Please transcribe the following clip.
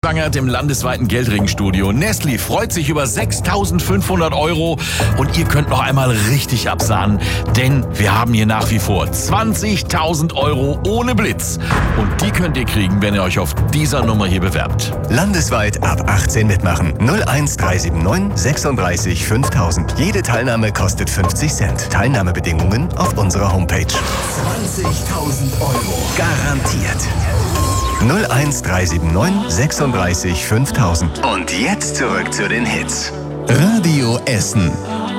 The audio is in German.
angeprangert im landesweiten Geldringstudio. Nestlé freut sich über 6.500 € und ihr könnt noch einmal richtig absahnen, denn wir haben hier nach wie vor 20.000 € ohne Blitz. Und die könnt ihr kriegen, wenn ihr euch auf dieser Nummer hier bewerbt. Landesweit ab 18 mitmachen. 01379 36 5000. Jede Teilnahme kostet 50 Cent. Teilnahmebedingungen auf unserer Homepage. 20.000 € Garantiert. 01379 36 5000. Und jetzt zurück zu den Hits. Radio Essen.